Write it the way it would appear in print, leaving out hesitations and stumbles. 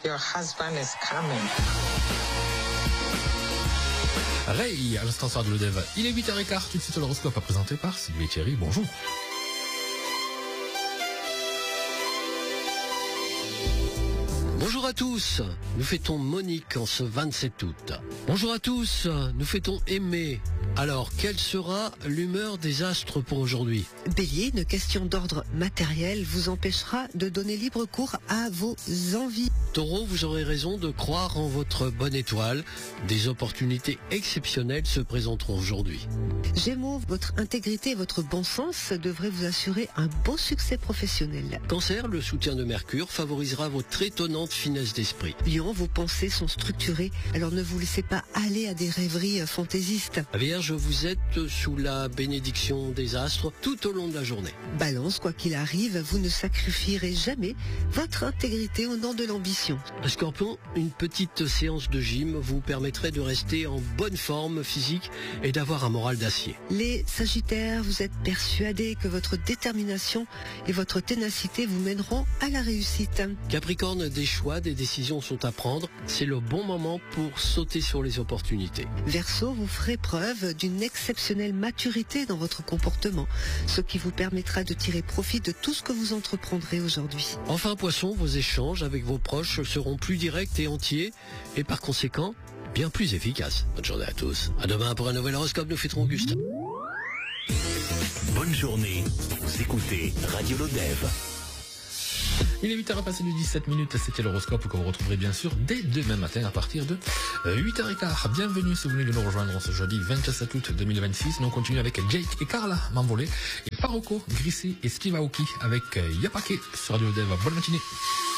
Your husband is coming. Ray, à l'instant soir de l'Odev. Il est 8h15, tout de suite l'horoscope présenté par Sylvie Thierry. Bonjour. Bonjour à tous, nous fêtons Monique en ce 27 août. Bonjour à tous, nous fêtons Aimé. Alors, quelle sera l'humeur des astres pour aujourd'hui? Bélier, une question d'ordre matériel vous empêchera de donner libre cours à vos envies. Taureau, vous aurez raison de croire en votre bonne étoile. Des opportunités exceptionnelles se présenteront aujourd'hui. Gémeaux, votre intégrité et votre bon sens devraient vous assurer un beau succès professionnel. Cancer, le soutien de Mercure favorisera votre étonnante finesse d'esprit. Lion, vos pensées sont structurées, alors ne vous laissez pas aller à des rêveries fantaisistes. Vierge, vous êtes sous la bénédiction des astres tout au long de la journée. Balance, quoi qu'il arrive, vous ne sacrifierez jamais votre intégrité au nom de l'ambition. Scorpion, une petite séance de gym vous permettrait de rester en bonne forme physique et d'avoir un moral d'acier. Les Sagittaires, vous êtes persuadés que votre détermination et votre ténacité vous mèneront à la réussite. Capricorne, des choix, des décisions sont à prendre. C'est le bon moment pour sauter sur les opportunités. Verseau, vous ferez preuve d'une exceptionnelle maturité dans votre comportement, ce qui vous permettra de tirer profit de tout ce que vous entreprendrez aujourd'hui. Enfin, Poisson, vos échanges avec vos proches seront plus directs et entiers et par conséquent, bien plus efficaces. Bonne journée à tous. À demain pour un nouvel horoscope, nous fêterons Auguste. Bonne journée, vous écoutez Radio Lodev. Il est 8h passé de 17 minutes, c'était l'horoscope que vous retrouverez bien sûr dès demain matin à partir de 8h15. Bienvenue si vous venez de nous rejoindre ce jeudi 27 août 2026. Nous on continue avec Jake et Carla Mambolé et Faroko, Grissi et Steve Aoki avec Yapake sur Radio Dev. Bonne matinée.